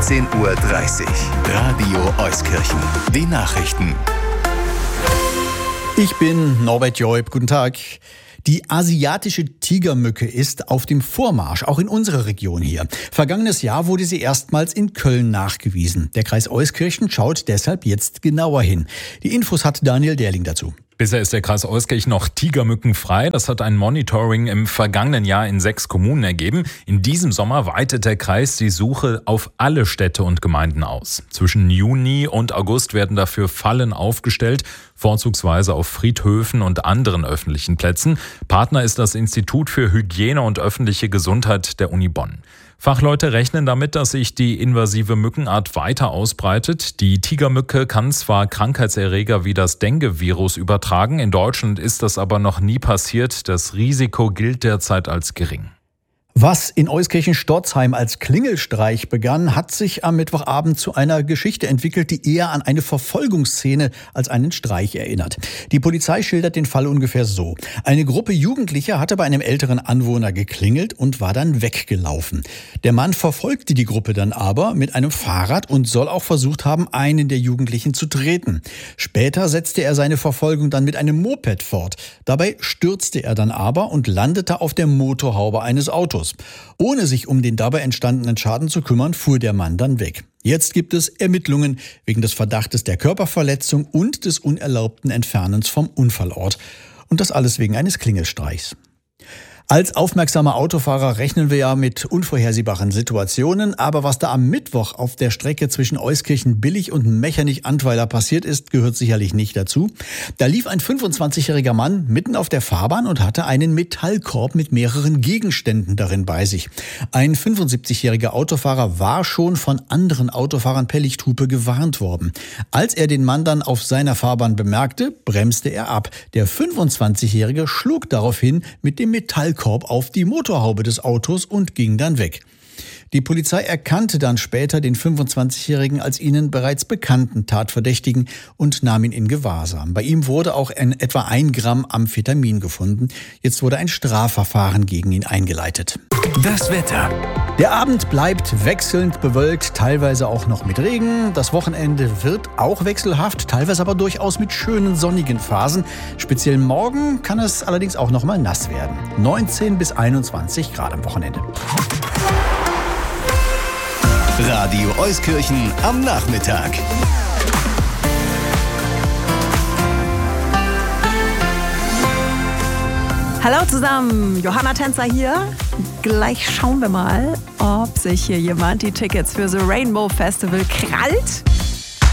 16:30 Uhr. Radio Euskirchen. Die Nachrichten. Ich bin Norbert Joib. Guten Tag. Die asiatische Tigermücke ist auf dem Vormarsch, auch in unserer Region hier. Vergangenes Jahr wurde sie erstmals in Köln nachgewiesen. Der Kreis Euskirchen schaut deshalb jetzt genauer hin. Die Infos hat Daniel Derling dazu. Bisher ist der Kreis Euskirchen noch tigermückenfrei. Das hat ein Monitoring im vergangenen Jahr in 6 Kommunen ergeben. In diesem Sommer weitet der Kreis die Suche auf alle Städte und Gemeinden aus. Zwischen Juni und August werden dafür Fallen aufgestellt, vorzugsweise auf Friedhöfen und anderen öffentlichen Plätzen. Partner ist das Institut für Hygiene und öffentliche Gesundheit der Uni Bonn. Fachleute rechnen damit, dass sich die invasive Mückenart weiter ausbreitet. Die Tigermücke kann zwar Krankheitserreger wie das Dengue-Virus übertragen, in Deutschland ist das aber noch nie passiert. Das Risiko gilt derzeit als gering. Was in Euskirchen-Storzheim als Klingelstreich begann, hat sich am Mittwochabend zu einer Geschichte entwickelt, die eher an eine Verfolgungsszene als einen Streich erinnert. Die Polizei schildert den Fall ungefähr so. Eine Gruppe Jugendlicher hatte bei einem älteren Anwohner geklingelt und war dann weggelaufen. Der Mann verfolgte die Gruppe dann aber mit einem Fahrrad und soll auch versucht haben, einen der Jugendlichen zu treten. Später setzte er seine Verfolgung dann mit einem Moped fort. Dabei stürzte er dann aber und landete auf der Motorhaube eines Autos. Ohne sich um den dabei entstandenen Schaden zu kümmern, fuhr der Mann dann weg. Jetzt gibt es Ermittlungen wegen des Verdachtes der Körperverletzung und des unerlaubten Entfernens vom Unfallort. Und das alles wegen eines Klingelstreichs. Als aufmerksamer Autofahrer rechnen wir ja mit unvorhersehbaren Situationen, aber was da am Mittwoch auf der Strecke zwischen Euskirchen-Billig und Mechernich-Antweiler passiert ist, gehört sicherlich nicht dazu. Da lief ein 25-jähriger Mann mitten auf der Fahrbahn und hatte einen Metallkorb mit mehreren Gegenständen darin bei sich. Ein 75-jähriger Autofahrer war schon von anderen Autofahrern per Lichthupe gewarnt worden. Als er den Mann dann auf seiner Fahrbahn bemerkte, bremste er ab. Der 25-jährige schlug daraufhin mit dem Metallkorb auf die Motorhaube des Autos und ging dann weg. Die Polizei erkannte dann später den 25-Jährigen als ihnen bereits bekannten Tatverdächtigen und nahm ihn in Gewahrsam. Bei ihm wurde auch etwa 1 Gramm Amphetamin gefunden. Jetzt wurde ein Strafverfahren gegen ihn eingeleitet. Das Wetter. Der Abend bleibt wechselnd bewölkt, teilweise auch noch mit Regen. Das Wochenende wird auch wechselhaft, teilweise aber durchaus mit schönen sonnigen Phasen. Speziell morgen kann es allerdings auch noch mal nass werden. 19 bis 21 Grad am Wochenende. Radio Euskirchen am Nachmittag. Hallo zusammen, Johanna Tänzer hier. Gleich schauen wir mal, ob sich hier jemand die Tickets für The Rainbow Festival krallt.